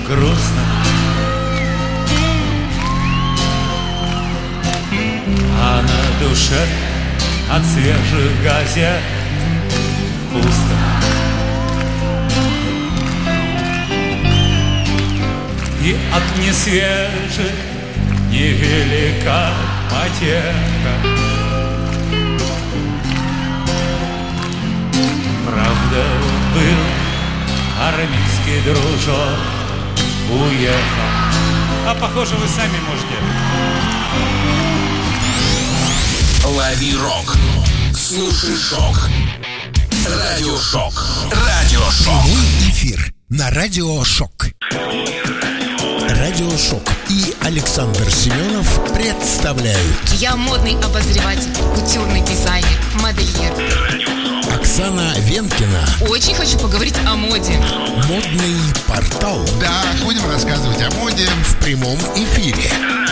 грустно, а на душе от свежих газет пусто. И от несвежих невелика потеха. Правда, был армейский дружок, уехал. А похоже, вы сами можете. Лови рок, слушай шок. Радиошок. Радиошок. Прямой эфир на Радиошок. Радиошок и Александр Семенов представляют. Я модный обозреватель, кутюрный дизайнер, модельер. Оксана Венкина. Очень хочу поговорить о моде. Модный портал. Да, будем рассказывать о моде В прямом эфире.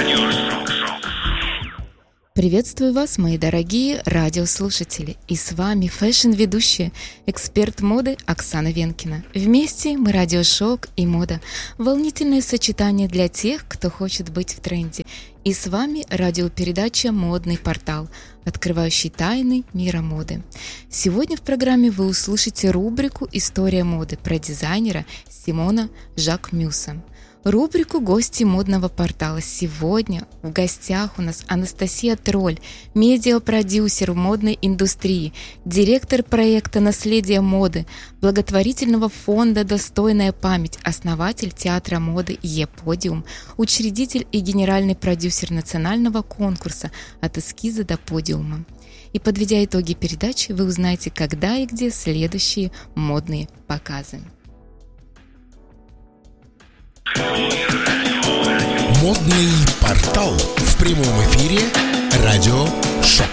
Приветствую вас, мои дорогие радиослушатели. И с вами фэшн-ведущая, эксперт моды Оксана Венкина. Вместе мы радиошок и мода. Волнительное сочетание для тех, кто хочет быть в тренде. И с вами радиопередача «Модный портал», открывающий тайны мира моды. Сегодня в программе вы услышите рубрику «История моды» про дизайнера Симона Жак-Мюса. Рубрику «Гости модного портала». Сегодня в гостях у нас Анастасия Тролль, медиапродюсер в модной индустрии, директор проекта «Наследие моды», благотворительного фонда «Достойная память», основатель театра моды «Е-Подиум», учредитель и генеральный продюсер национального конкурса «От эскиза до подиума». И подведя итоги передачи, вы узнаете, когда и где следующие модные показы. Модный портал в прямом эфире Радиошок.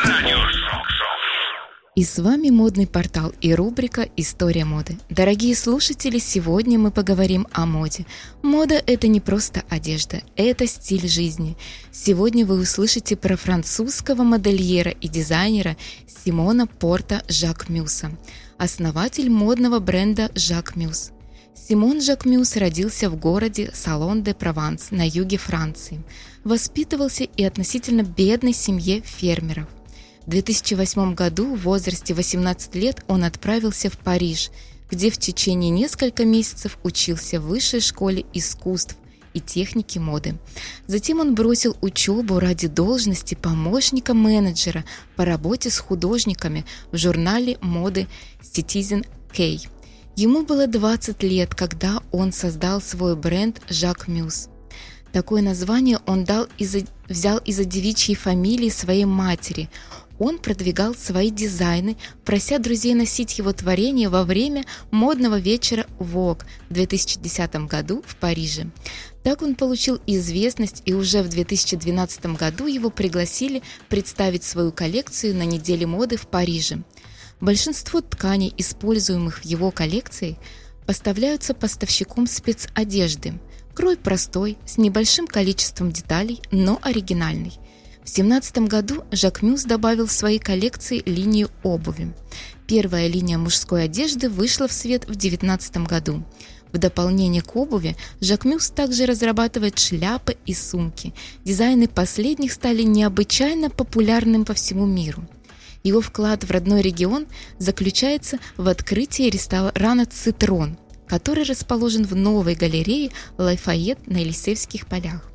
И с вами модный портал и рубрика «История моды». Дорогие слушатели, сегодня мы поговорим о моде. Мода – это не просто одежда, это стиль жизни. Сегодня вы услышите про французского модельера и дизайнера Симона Порта Жак-Мюса, основатель модного бренда Жак-Мюс. Симон Жак-Мюс родился в городе Салон-де-Прованс на юге Франции. Воспитывался и относительно бедной семье фермеров. В 2008 году в возрасте 18 лет он отправился в Париж, где в течение нескольких месяцев учился в высшей школе искусств и техники моды. Затем он бросил учебу ради должности помощника менеджера по работе с художниками в журнале моды Citizen K. Ему было 20 лет, когда он создал свой бренд Жак-Мюс. Такое название он взял из-за девичьей фамилии своей матери. Он продвигал свои дизайны, прося друзей носить его творения во время модного вечера Vogue в 2010 году в Париже. Так он получил известность, и уже в 2012 году его пригласили представить свою коллекцию на неделе моды в Париже. Большинство тканей, используемых в его коллекции, поставляются поставщиком спецодежды. Крой простой, с небольшим количеством деталей, но оригинальный. В 2017 году Жак-Мюс добавил в свои коллекции линию обуви. Первая линия мужской одежды вышла в свет в 2019 году. В дополнение к обуви Жак-Мюс также разрабатывает шляпы и сумки. Дизайны последних стали необычайно популярным по всему миру. Его вклад в родной регион заключается в открытии ресторана «Цитрон», который расположен в новой галерее Лафайет на Елисеевских полях.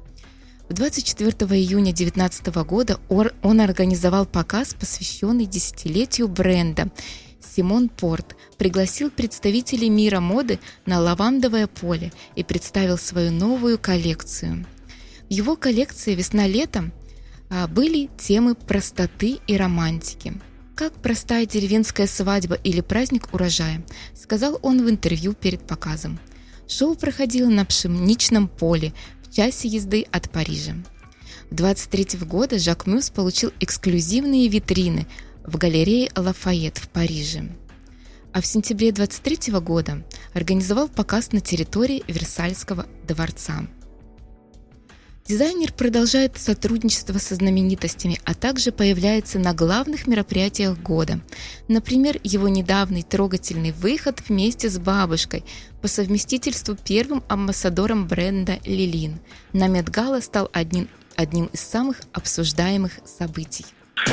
24 июня 2019 года он организовал показ, посвященный десятилетию бренда. Симон Порт пригласил представителей мира моды на лавандовое поле и представил свою новую коллекцию. В его коллекции «Весна-лето» были темы простоты и романтики. «Как простая деревенская свадьба или праздник урожая», сказал он в интервью перед показом. Шоу проходило на пшеничном поле в часе езды от Парижа. В 23 года Жак-Мюс получил эксклюзивные витрины в галерее Лафайет в Париже. А в сентябре 23 года организовал показ на территории Версальского дворца. Дизайнер продолжает сотрудничество со знаменитостями, а также появляется на главных мероприятиях года. Например, его недавний трогательный выход вместе с бабушкой, по совместительству первым амбассадором бренда «Лилин». На Мет-гала стал одним из самых обсуждаемых событий.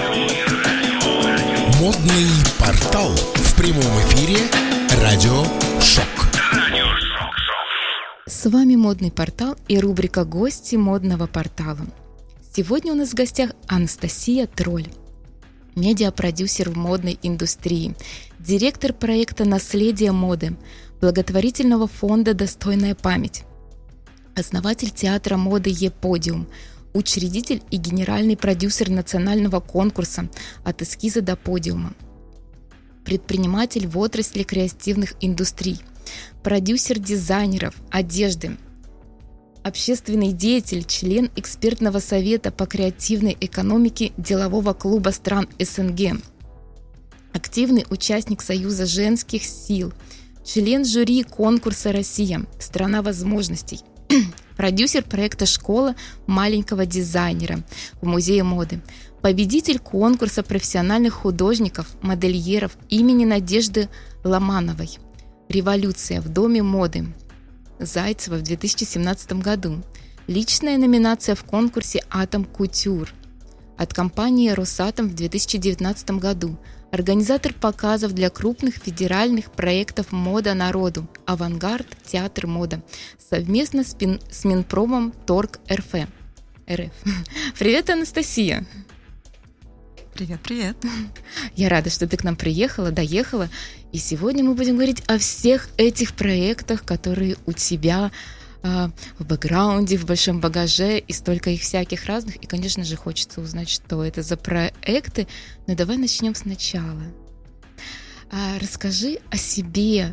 Модный портал в прямом эфире «Радио Шок». С вами Модный портал и рубрика «Гости модного портала». Сегодня у нас в гостях Анастасия Троль, медиапродюсер в модной индустрии, директор проекта «Наследие моды», благотворительного фонда «Достойная память», основатель театра моды «Е-Подиум», учредитель и генеральный продюсер национального конкурса «От эскиза до подиума», предприниматель в отрасли креативных индустрий, продюсер дизайнеров одежды, общественный деятель, член экспертного совета по креативной экономике делового клуба стран СНГ, активный участник Союза женских сил, член жюри конкурса «Россия. Страна возможностей», продюсер проекта «Школа маленького дизайнера» в Музее моды, победитель конкурса профессиональных художников, модельеров имени Надежды Ломановой «Революция в Доме моды» Зайцева в 2017 году, личная номинация в конкурсе «Атом Кутюр» от компании «Росатом» в 2019 году, организатор показов для крупных федеральных проектов «Мода народу», «Авангард», «Театр мода», совместно с Минпромом Торг РФ. Привет, Анастасия! Привет. Я рада, что ты к нам приехала, доехала. И сегодня мы будем говорить о всех этих проектах, которые у тебя в бэкграунде, в большом багаже, и столько их всяких разных. И, конечно же, хочется узнать, что это за проекты. Но давай начнем сначала. Расскажи о себе.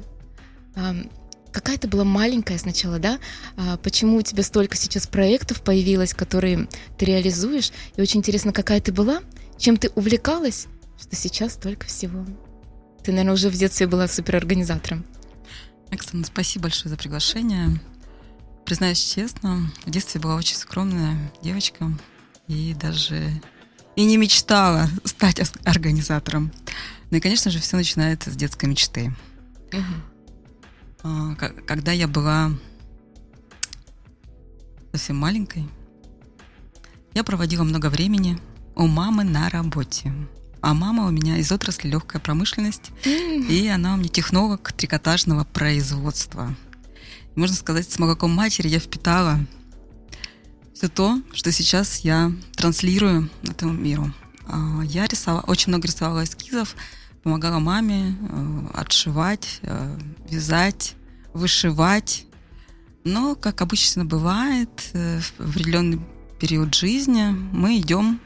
Какая ты была маленькая сначала, да? Почему у тебя столько сейчас проектов появилось, которые ты реализуешь? И очень интересно, какая ты была, чем ты увлекалась, что сейчас столько всего. Ты, наверное, уже в детстве была суперорганизатором. Оксана, спасибо большое за приглашение. Признаюсь честно, в детстве была очень скромная девочка и даже не мечтала стать организатором. Ну и, конечно же, все начинается с детской мечты. Когда я была совсем маленькой, я проводила много времени у мамы на работе. А мама у меня из отрасли легкая промышленность, и она у меня технолог трикотажного производства. И, можно сказать, с молоком матери я впитала все то, что сейчас я транслирую этому миру. Я очень много рисовала эскизов, помогала маме отшивать, вязать, вышивать. Но, как обычно бывает, в определенный период жизни мы идем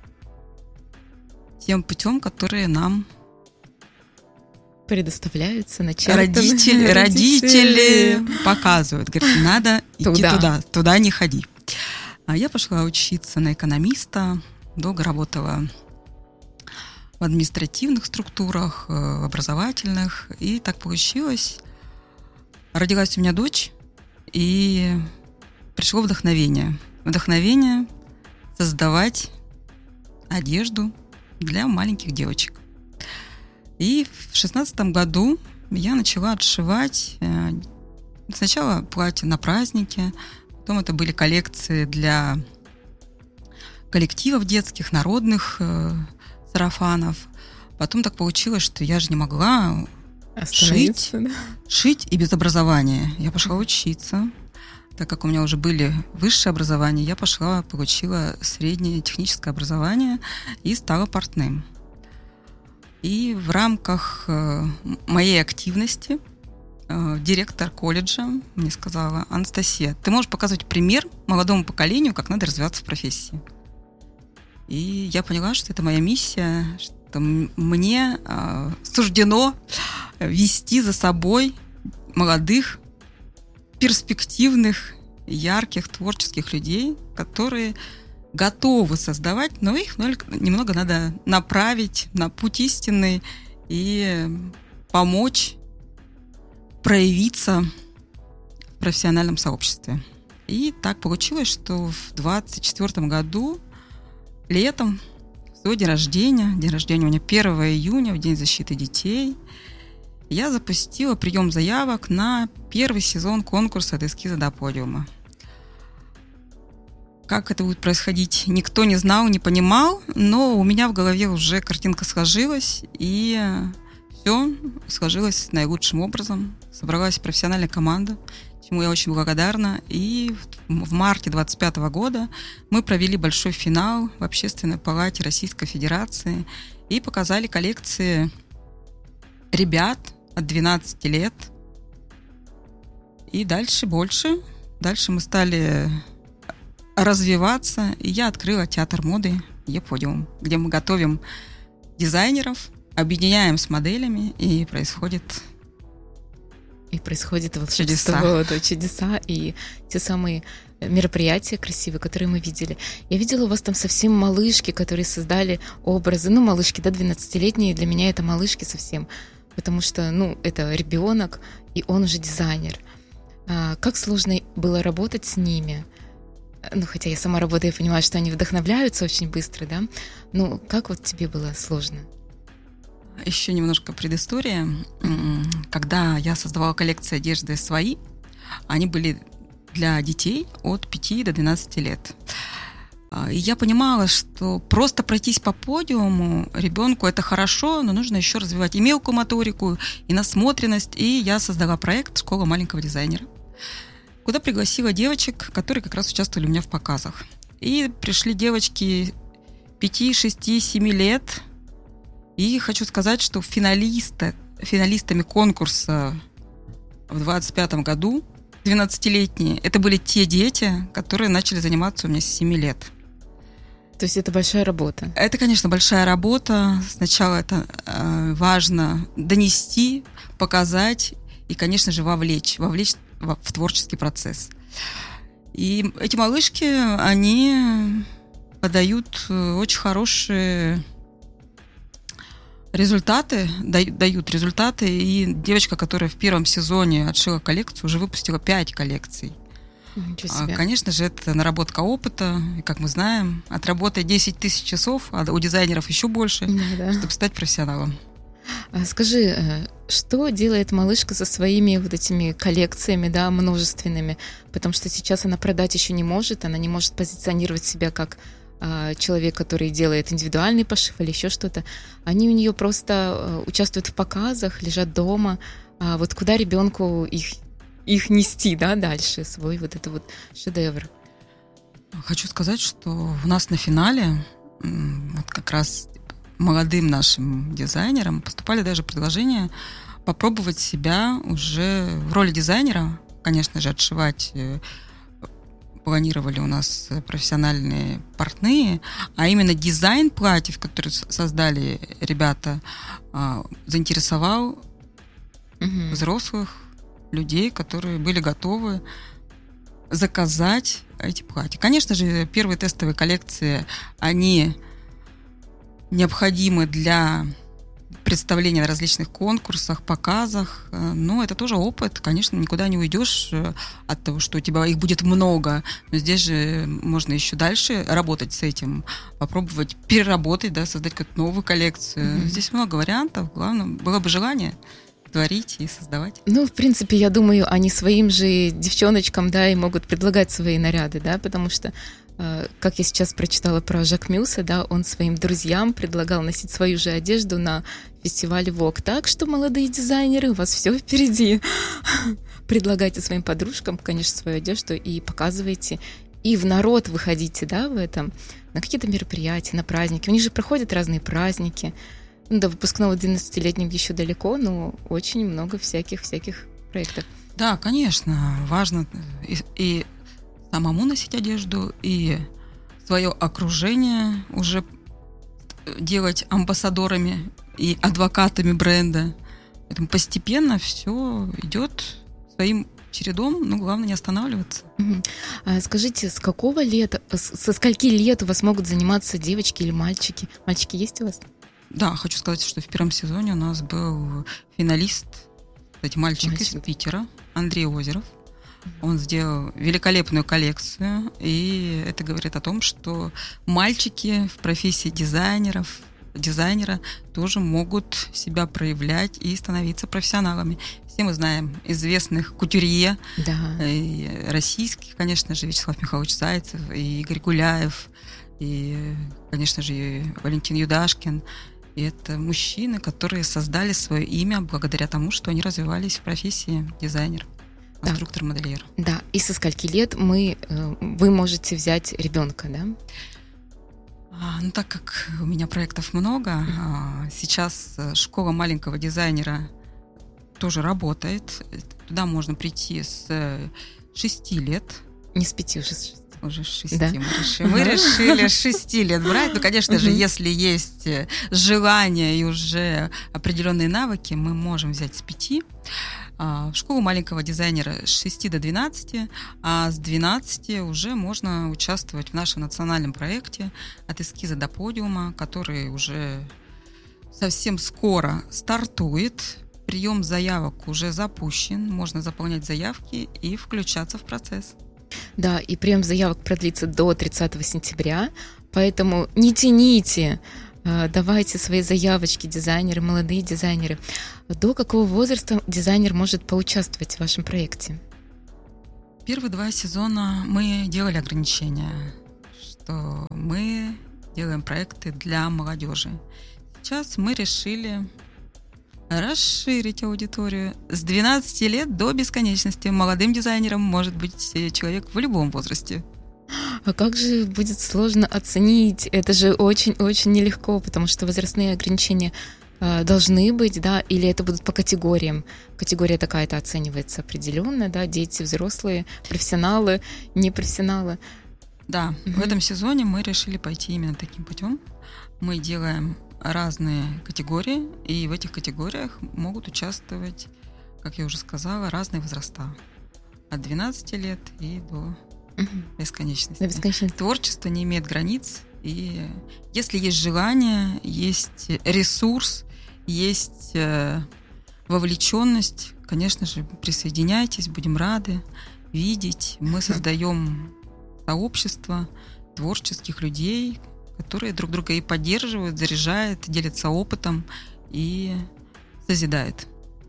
тем путем, который нам предоставляются, родители показывают. Говорят, надо идти туда не ходи. А я пошла учиться на экономиста, долго работала в административных структурах, в образовательных, и так получилось. Родилась у меня дочь, и пришло вдохновение. Вдохновение создавать одежду для маленьких девочек. И в 2016 году я начала отшивать сначала платья на праздники, потом это были коллекции для коллективов детских, народных сарафанов. Потом так получилось, что я же не могла шить и без образования. Я пошла учиться. Так как у меня уже были высшее образование, я получила среднее техническое образование и стала портным. И в рамках моей активности директор колледжа мне сказала: Анастасия, ты можешь показывать пример молодому поколению, как надо развиваться в профессии. И я поняла, что это моя миссия, что мне суждено вести за собой молодых, перспективных, ярких, творческих людей, которые готовы создавать, но их немного надо направить на путь истинный и помочь проявиться в профессиональном сообществе. И так получилось, что в 24 году, летом, в свой день рождения у меня 1 июня, в День защиты детей, я запустила прием заявок на первый сезон конкурса «От эскиза до подиума». Как это будет происходить, никто не знал, не понимал, но у меня в голове уже картинка сложилась, и все сложилось наилучшим образом. Собралась профессиональная команда, чему я очень благодарна. И в марте 2025 года мы провели большой финал в Общественной палате Российской Федерации и показали коллекции ребят от 12 лет. И дальше больше. Дальше мы стали развиваться, и я открыла театр моды Е-подиум, где мы готовим дизайнеров, объединяем с моделями, и происходит волшебство, чудеса и те самые мероприятия красивые, которые мы видели. Я видела у вас там совсем малышки, которые создали образы, малышки, 12-летние, для меня это малышки совсем, потому что, это ребенок, и он уже дизайнер. Как сложно было работать с ними? Хотя я сама работаю, я понимаю, что они вдохновляются очень быстро, да? Как тебе было сложно? Еще немножко предыстория. Когда я создавала коллекции одежды свои, они были для детей от 5 до 12 лет. И я понимала, что просто пройтись по подиуму ребенку это хорошо, но нужно еще развивать и мелкую моторику, и насмотренность. И я создала проект «Школа маленького дизайнера», куда пригласила девочек, которые как раз участвовали у меня в показах. И пришли девочки 5, 6, 7 лет. И хочу сказать, что финалистами конкурса в 2025 году, 12-летние, это были те дети, которые начали заниматься у меня с 7 лет. То есть это большая работа? Это, конечно, большая работа. Сначала это важно донести, показать и, конечно же, вовлечь в творческий процесс. И эти малышки, они подают очень хорошие результаты, дают результаты. И девочка, которая в первом сезоне отшила коллекцию, уже выпустила 5 коллекций. Конечно же, это наработка опыта. И, как мы знаем, отработать 10 тысяч часов, а у дизайнеров еще больше, чтобы стать профессионалом. Скажи, что делает малышка со своими вот этими коллекциями, множественными? Потому что сейчас она продать еще не может, она не может позиционировать себя как человек, который делает индивидуальный пошив или еще что-то. Они у нее просто участвуют в показах, лежат дома. Вот куда ребенку их нести, дальше, свой вот этот вот шедевр? Хочу сказать, что у нас на финале вот как раз молодым нашим дизайнерам поступали даже предложения попробовать себя уже в роли дизайнера. Конечно же, отшивать планировали у нас профессиональные портные, а именно дизайн платьев, которые создали ребята, заинтересовал взрослых людей, которые были готовы заказать эти платья. Конечно же, первые тестовые коллекции, они необходимы для представления на различных конкурсах, показах, но это тоже опыт. Конечно, никуда не уйдешь от того, что у тебя их будет много, но здесь же можно еще дальше работать с этим, попробовать переработать, создать какую-то новую коллекцию. Здесь много вариантов, главное, было бы желание творить и создавать. В принципе, я думаю, они своим же девчоночкам, и могут предлагать свои наряды, потому что как я сейчас прочитала про Жакмюса, он своим друзьям предлагал носить свою же одежду на фестивале Vogue. Так что, молодые дизайнеры, у вас все впереди. Предлагайте своим подружкам, конечно, свою одежду и показывайте. И в народ выходите, в этом, на какие-то мероприятия, на праздники. У них же проходят разные праздники. До выпускного 12-летним еще далеко, но очень много всяких проектов. Да, конечно, важно и самому носить одежду, и свое окружение уже делать амбассадорами и адвокатами бренда. Поэтому постепенно все идет своим чередом, но главное не останавливаться. Скажите, со скольки лет у вас могут заниматься девочки или мальчики? Мальчики есть у вас? Да, хочу сказать, что в первом сезоне у нас был финалист, кстати, мальчик из Питера, Андрей Озеров. Он сделал великолепную коллекцию, и это говорит о том, что мальчики в профессии дизайнера тоже могут себя проявлять и становиться профессионалами. Все мы знаем известных кутюрье, и российских, конечно же, Вячеслав Михайлович Зайцев, и Игорь Гуляев, и, конечно же, и Валентин Юдашкин. И это мужчины, которые создали свое имя благодаря тому, что они развивались в профессии дизайнер, конструктор-модельер. Да, и со скольки лет вы можете взять ребенка, да? Так как у меня проектов много, сейчас школа маленького дизайнера тоже работает. Туда можно прийти с 6 лет. Не с 5, уже с 6. Уже с 6 да? Мы решили с 6 лет брать. Ну, конечно же, если есть желание и уже определенные навыки, мы можем взять с 5. В школу маленького дизайнера с 6 до 12, а с 12 уже можно участвовать в нашем национальном проекте «От эскиза до подиума», который уже совсем скоро стартует. Прием заявок уже запущен, можно заполнять заявки и включаться в процесс. Да, и прием заявок продлится до 30 сентября, поэтому не тяните, давайте свои заявочки, дизайнеры, молодые дизайнеры. До какого возраста дизайнер может поучаствовать в вашем проекте? Первые 2 сезона мы делали ограничения, что мы делаем проекты для молодежи. Сейчас мы решили расширить аудиторию. С 12 лет до бесконечности молодым дизайнером может быть человек в любом возрасте. А как же будет сложно оценить? Это же очень-очень нелегко, потому что возрастные ограничения должны быть, да, или это будут по категориям. Категория такая-то оценивается определенно, да, дети, взрослые, профессионалы, непрофессионалы. Да, в этом сезоне мы решили пойти именно таким путем. Мы делаем разные категории, и в этих категориях могут участвовать, как я уже сказала, разные возраста. От 12 лет и до бесконечности. Творчество не имеет границ, и если есть желание, есть ресурс, есть вовлеченность, конечно же, присоединяйтесь, будем рады видеть. Мы создаем сообщество творческих людей, которые друг друга и поддерживают, заряжают, делятся опытом и созидают.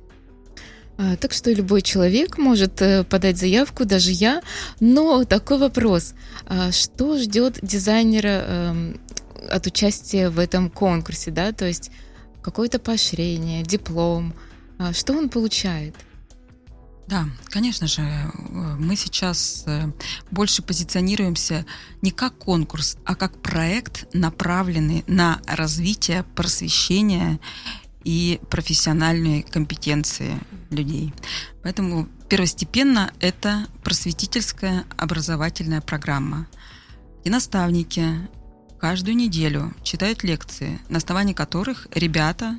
Так что любой человек может подать заявку, даже я. Но такой вопрос. Что ждет дизайнера от участия в этом конкурсе? Да? То есть какое-то поощрение, диплом. Что он получает? Да, конечно же, мы сейчас больше позиционируемся не как конкурс, а как проект, направленный на развитие, просвещение и профессиональные компетенции людей. Поэтому первостепенно это просветительская образовательная программа. И наставники каждую неделю читают лекции, на основании которых ребята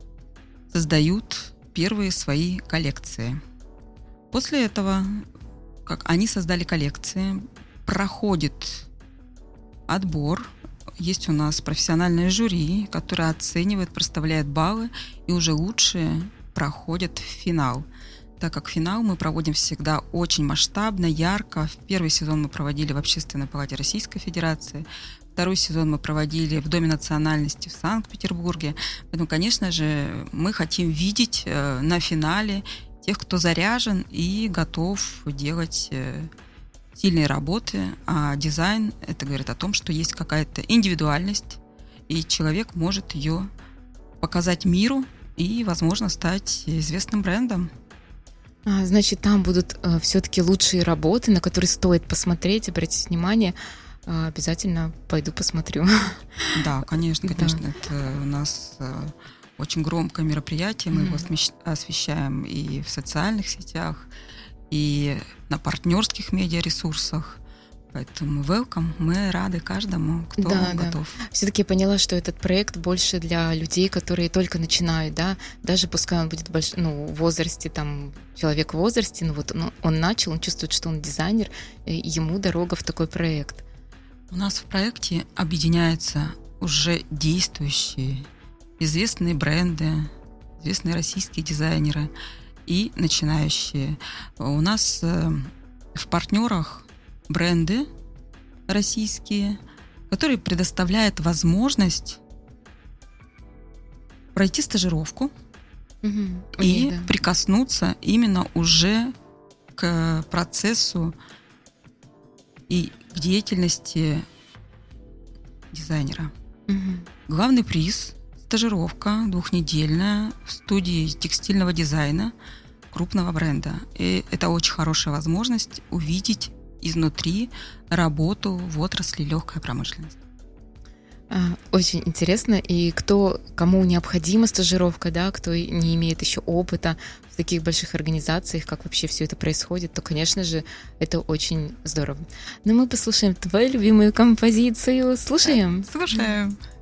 создают первые свои коллекции. После этого, как они создали коллекции, проходит отбор. Есть у нас профессиональное жюри, которое оценивает, проставляет баллы, и уже лучшие проходят в финал. Так как финал мы проводим всегда очень масштабно, ярко. Первый сезон мы проводили в Общественной палате Российской Федерации, второй сезон мы проводили в Доме национальности в Санкт-Петербурге. Поэтому, конечно же, мы хотим видеть на финале тех, кто заряжен и готов делать сильные работы, а дизайн — это говорит о том, что есть какая-то индивидуальность, и человек может ее показать миру и, возможно, стать известным брендом. Значит, там будут все-таки лучшие работы, на которые стоит посмотреть, обратить внимание. Обязательно пойду посмотрю. Да, конечно. Да. Это у нас очень громкое мероприятие, мы его освещаем и в социальных сетях, и на партнерских медиаресурсах. Поэтому welcome, мы рады каждому, кто готов. Все-таки я поняла, что этот проект больше для людей, которые только начинают, да, даже пускай он будет в возрасте, там, человек в возрасте, но вот он начал, он чувствует, что он дизайнер, ему дорога в такой проект. У нас в проекте объединяются уже действующие известные бренды, известные российские дизайнеры и начинающие. У нас в партнерах бренды российские, которые предоставляют возможность пройти стажировку и прикоснуться именно уже к процессу и к деятельности дизайнера. Главный приз – стажировка 2-недельная в студии текстильного дизайна крупного бренда. И это очень хорошая возможность увидеть изнутри работу в отрасли легкой промышленности. Очень интересно. И кому необходима стажировка, да, кто не имеет еще опыта в таких больших организациях, как вообще все это происходит, то, конечно же, это очень здорово. Но мы послушаем твою любимую композицию. Слушаем? Слушаем.